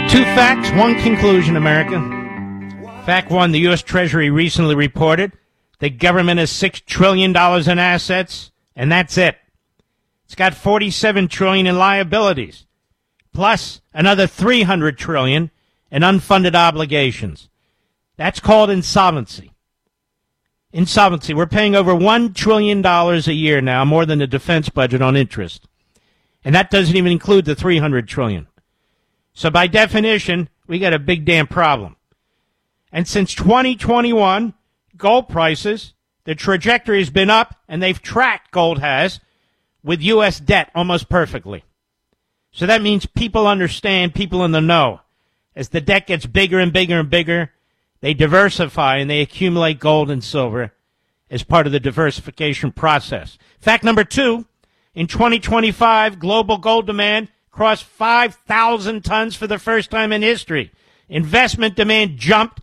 Two facts, one conclusion, America. Fact one, the U.S. Treasury recently reported the government has $6 trillion in assets, and that's it. It's got $47 trillion in liabilities, plus another $300 trillion in unfunded obligations. That's called insolvency. Insolvency. We're paying over $1 trillion a year now, more than the defense budget on interest. And that doesn't even include the $300 trillion. So by definition, we got a big damn problem. And since 2021, gold prices, the trajectory has been up, and they've tracked, gold has, with U.S. debt almost perfectly. So that means people understand, people in the know. As the debt gets bigger and bigger and bigger, they diversify and they accumulate gold and silver as part of the diversification process. Fact number two, in 2025, global gold demand crossed 5,000 tons for the first time in history. Investment demand jumped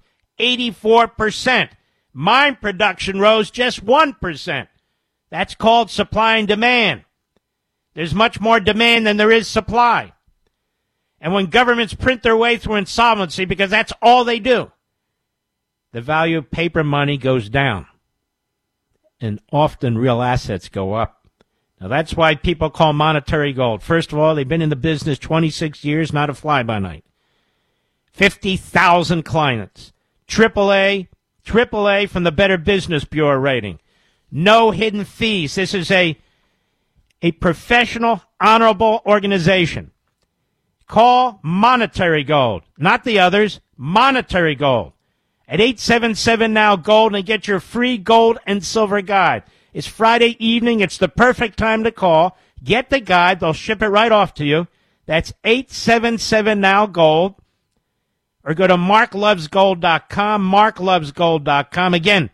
84%. Mine production rose just 1%. That's called supply and demand. There's much more demand than there is supply. And when governments print their way through insolvency, because that's all they do, the value of paper money goes down. And often real assets go up. Now, that's why people call monetary gold. First of all, they've been in the business 26 years, not a fly-by-night. 50,000 clients. AAA from the Better Business Bureau rating. No hidden fees. This is a professional, honorable organization. Call Monetary Gold, not the others, Monetary Gold. At 877-NOW-GOLD and get your free gold and silver guide. It's Friday evening. It's the perfect time to call. Get the guide. They'll ship it right off to you. That's 877-NOW-GOLD. Or go to marklovesgold.com, marklovesgold.com. Again,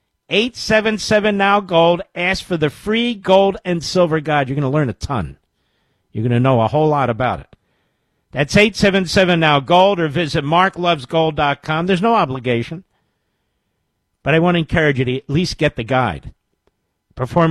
877-NOW-GOLD. Ask for the free gold and silver guide. You're going to learn a ton. You're going to know a whole lot about it. That's 877-NOW-GOLD, or visit marklovesgold.com. There's no obligation. But I want to encourage you to at least get the guide. Perform